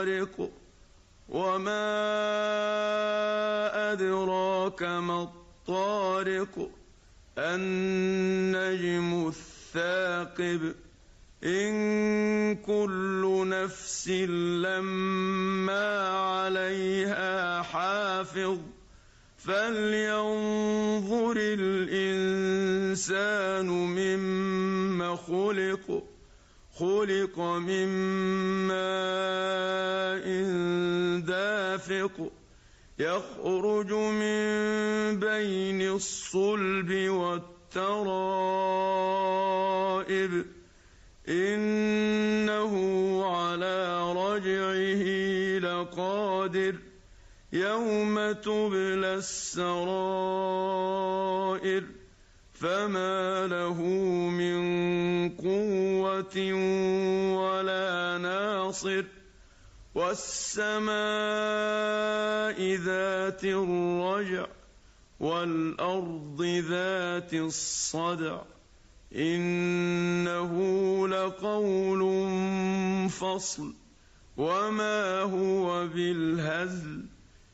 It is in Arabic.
الطارق وما أدراك ما الطارق النجم الثاقب إن كل نفس لما عليها حافظ فلينظر الإنسان مما خلق من ماء دافق يخرج من بين الصلب والترائب إنه على رجعه لقادر يوم تبلى السرائر فما له من قوة ولا ناصر والسماء ذات الرجع والأرض ذات الصدع إنه لقول فصل وما هو بالهزل